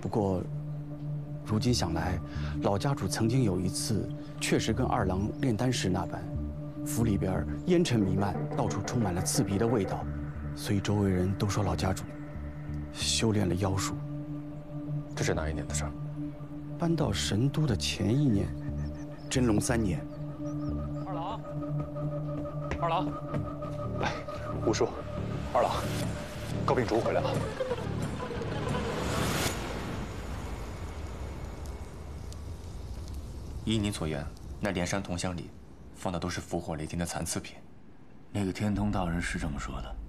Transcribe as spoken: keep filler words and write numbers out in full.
不过，如今想来，老家主曾经有一次确实跟二郎炼丹时那般，府里边烟尘弥漫，到处充满了刺鼻的味道，所以周围人都说老家主修炼了妖术。 这是哪一年的事儿？ 搬到神都的前一年，真龙三年。 二郎，二郎，哎，吴叔，二郎，高秉烛回来了。 依你所言，那连山铜箱里放的都是符火雷霆的残次品。 那个天通道人是这么说的。